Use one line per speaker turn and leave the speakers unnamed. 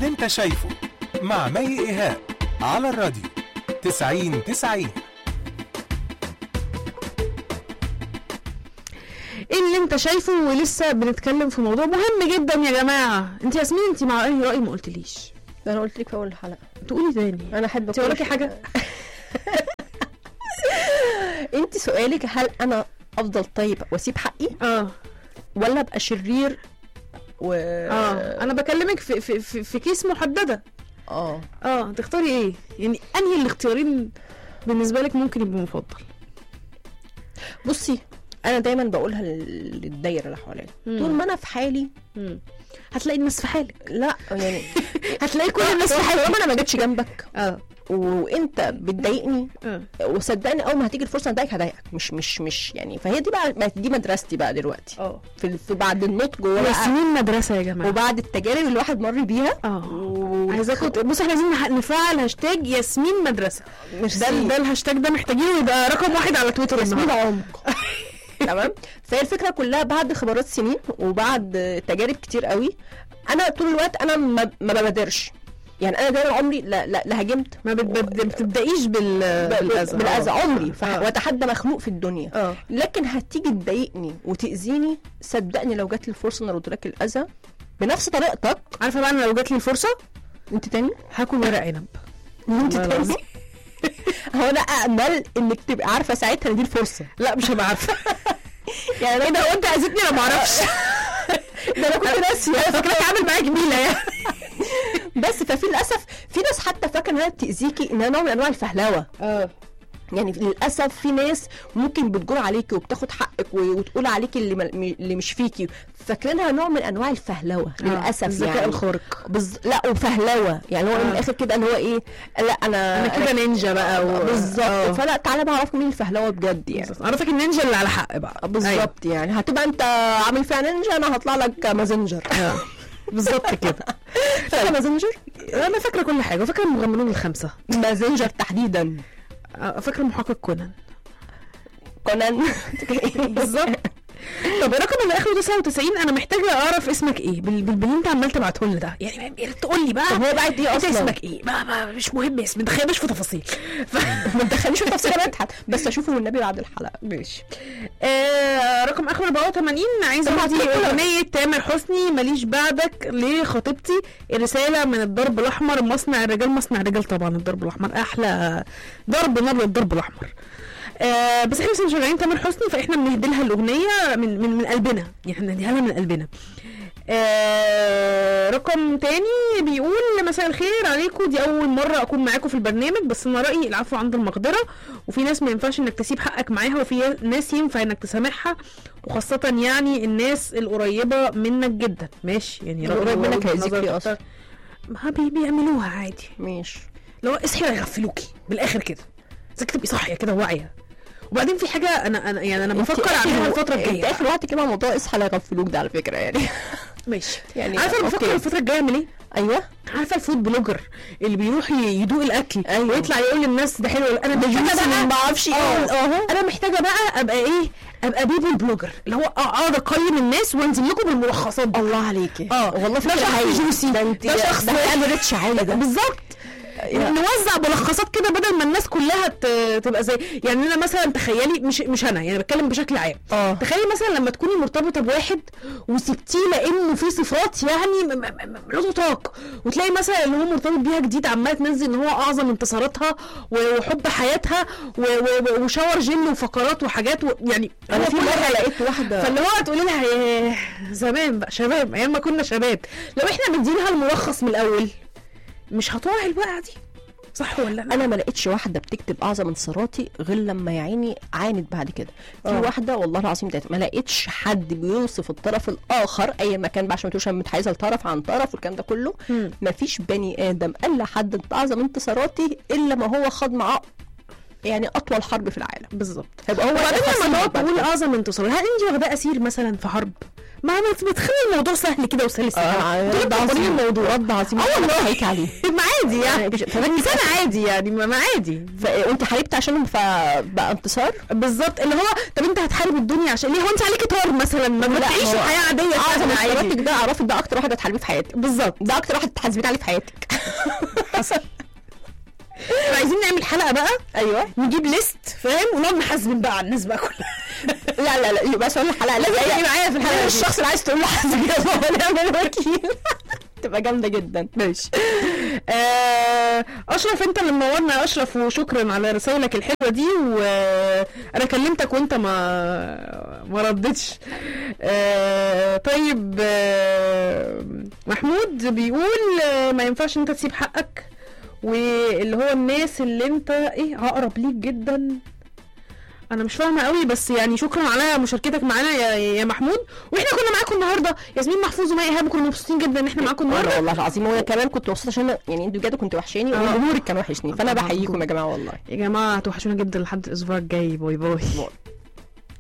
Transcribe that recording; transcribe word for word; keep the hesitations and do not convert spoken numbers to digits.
اللي انت شايفه مع مي إيهاب على الراديو تسعين تسعين.
اللي انت شايفه، ولسه بنتكلم في موضوع مهم جدا يا جماعه. انت ياسمين انت مع اي راي؟ ما قلتليش.
انا قلت لك في اول الحلقه
تقولي تاني.
انا احب
انت وراكي حاجه؟
انت سؤالك هل انا افضل طيب واسيب حقي
اه
ولا ابقى شرير و
اه انا بكلمك في في في, في كيس محدده.
اه
اه تختاري ايه يعني؟ انهي الاختيارين بالنسبه لك ممكن يبقى مفضل؟
بصي انا دايما بقولها للدايره اللي حواليا، طول ما انا في حالي
مم. هتلاقي الناس في حالك.
لا يعني
هتلاقي كل الناس في حالك.
طالما انا ما جيتش جنبك
اه
وانت بتضايقني
اه
وصدقني اول ما هتيجي الفرصه هضايقك هضايقك مش مش مش يعني. فهي دي بقى دي مدرستي بقى دلوقتي
اه
في, في بعد النضج
سنين مدرسه يا جماعه،
وبعد التجارب اللي الواحد مر بيها.
اه
و...
عايزاكم بص احنا عايزين نفعل هاشتاج ياسمين مدرسه.
مش
ده ده الهاشتاج ده محتاجينه يبقى رقم واحد على تويتر.
ياسمين عمق. تمام. فهي الفكره كلها بعد خبرات سنين وبعد تجارب كتير قوي، انا طول الوقت انا ما, ما ببادرش يعني. انا دايما عمري لا لا, لا هاجمت،
ما بتبدايش بال
بالاذى بالاذى عمري.
آه.
واتحدى مخلوق في الدنيا.
آه.
لكن هتيجي تضايقني وتاذيني، صدقني لو جات لي الفرصه ان ارد لك الاذى بنفس طريقتك.
عارفه بقى انا لو جات لي الفرصه
انت تاني
هاكل ورق عنب.
انت تاني هو انا امل انك تبقى عارفه ساعتها ان دي الفرصه.
لا مش هبقى عارفه.
يعني
ايه ده وانت عايزتني انا ما اعرفش؟
ده انا كنت ناسيه،
فاكراك عامل معايا جميله يعني.
بس ففي للاسف في ناس حتى فاكره انها بتاذيكي انها نوع من انواع الفهلوه.
اه
يعني للاسف في ناس ممكن بتجور عليكي وبتاخد حقك وتقول عليكي اللي, م... اللي مش فيكي، فاكرينها نوع من انواع الفهلوه. آه. للاسف
الذكاء
يعني
الخارق.
بز... لا وفهلوه يعني. هو آه. من الاخر كده اللي هو ايه، لا انا
انا كده نينجا بقى و...
بالظبط. فلا تعالى بقى اعرف مين الفهلوه بجد يعني.
اعرفك النينجا اللي على حق بقى.
بالظبط. أيوة. يعني هتبقى انت عامل فيها نينجا، انا هطلع لك مازنجر.
بالظبط كده.
فاكره مازنجر؟
انا فاكره كل حاجه، فاكره المغامرون الخمسه.
مازنجر تحديدا.
فاكره محقق كونان.
كونان
بالظبط. طب الرقم اللي اخره تسعة وتسعين انا محتاجه اعرف اسمك ايه باللي انت عمال تبعته لنا ده يعني. يا ريت تقول لي بقى.
طب هو بعد ايه اصلا؟
اسمك ايه بقى, بقى مش مهم اسم، ما تدخلناش في تفاصيل.
ما تدخلنيش في تفاصيل اضحك بس اشوفه والنبي بعد الحلقه.
ماشي. آه رقم اخره أربعة وثمانين عايزه اعطي اغنيه تامر حسني ماليش بعدك لخطيبتي. الرساله من الضرب الاحمر، مصنع الرجال. مصنع الرجال طبعا الضرب الاحمر احلى ضرب نار للضرب الاحمر. آه بس احنا مش شغالين تامر حسني، فاحنا بنهدي لها الاغنيه من من من قلبنا يعني. احنا بنديها لها من قلبنا. آه رقم تاني بيقول مساء الخير عليكم، دي اول مره اكون معاكم في البرنامج، بس انا رايي العفو عند المقدره، وفي ناس ما ينفعش انك تسيب حقك معاها، وفي ناس ينفع انك تسامحها، وخاصه يعني الناس القريبه منك جدا. ماشي يعني
قريب منك هيزيك اصلا
ما بيعملوها عادي.
ماشي
لو اصحي هيغفلوكي بالاخر كده، زيك تبقي صاحيه كده واعيه. وبعدين في حاجه انا انا يعني انا بفكر اعملها الفتره الجايه.
انت اخر وقت كده موضوع اصحى لا يغفلوك ده على فكره يعني.
ماشي
يعني
عارفه انا بفكر الفتره الجايه اعمل ايه.
ايوه
عارفه الفود بلوجر اللي بيروح يدوق الاكل.
أيوة.
ويطلع يقول للناس ده حلو. انا
محتاجه ما اعرفش ايه.
انا محتاجه بقى ابقى ايه، ابقى بيبل بلوجر اللي هو اقعد اقيم الناس وانزل لكم بالملخصات.
الله عليكي.
اه
والله
ده شخص جوسي.
ده انت
ده شخص
ده ريتش عالي ده.
بالظبط. نوزع ملخصات كده بدل ما الناس كلها تبقى زي يعني. انا مثلا تخيلي مش مش انا يعني بتكلم بشكل عام.
اه
تخيلي مثلا لما تكوني مرتبطه بواحد وسبتيه لانه في صفات يعني له طاق، وتلاقي مثلا اللي هو مرتبط بيها جديد عمال تنزل ان هو اعظم انتصاراتها وحب حياتها وشاور جيم وفقرات وحاجات يعني.
انا في مره لقيت واحده
فاللي هو تقولي لها زمان بقى شباب ايام ما كنا شباب، لو احنا مدينها الملخص من الاول مش هتوعي الوقعه دي، صح ولا لا؟
انا ما لقيتش واحده بتكتب اعظم انتصاراتي غير لما يا عيني عانت بعد كده. في أوه. واحده والله العظيم ده ما لقيتش حد بيوصف الطرف الاخر اي مكان بقى عشان ما تقولش انا متحيزه لطرف عن طرف والكلام ده كله. ما فيش بني ادم قال لحد انت اعظم انتصاراتي الا ما هو خد معاه يعني اطول حرب في العالم.
بالظبط.
هيبقى هو
وبعدين لما تقول اعظم انتصار، هل انت واخده اسير مثلا في حرب ما ما تخلي الموضوع سهل كده وسلس.
اه رد عظيم الموضوع، رد عظيم.
اه والله
حيك عليه.
ما عادي يعني، انسان عادي يعني، ما عادي.
وانت حاربت عشانهم فبقى انتصار
بالظبط. اللي هو طب انت هتحارب الدنيا عشان ليه؟ هو انت عليكي طار مثلا، ما بتعيش حياه عاديه.
اعظم انتصاراتك ده اعرفك ده اكتر واحده هتحاربي في حياتك.
بالظبط،
ده اكتر واحده اتحاسبت عليه في حياتك.
حصل. عايزين نعمل حلقه بقى،
ايوه
نجيب ليست فاهم ونقعد نحاسبن بقى على الناس بقى كلها.
لا لا لا يبقى سؤال الحلقه
لازم تبقي معايا في الحلقه.
الشخص اللي عايز تقول له حاسب كده هو نعمل وكيل. تبقى جامده جدا.
ماشي. آه اشرف انت اللي منورنا يا اشرف، وشكرا على رسائلك الحلوه دي، وانا كلمتك وانت ما ما ردتش. آه طيب. آه محمود بيقول آه ما ينفعش انت تسيب حقك، واللي هو الناس اللي انت ايه اقرب ليك جدا. انا مش فاهمه قوي، بس يعني شكرا على مشاركتك معانا يا يا محمود. واحنا كنا معاكم النهارده ياسمين محفوظ ومي ايهاب، كنا مبسوطين جدا ان احنا معاكم النهارده
والله العظيم. وانا كمان كنت مبسوطه عشان يعني انتوا بجد كنتوا وحشاني وجمهورك كان وحشني، فانا بحييكم يا جماعه والله.
يا جماعه توحشونا جدا. لحد الاسبوع الجاي. باي باي.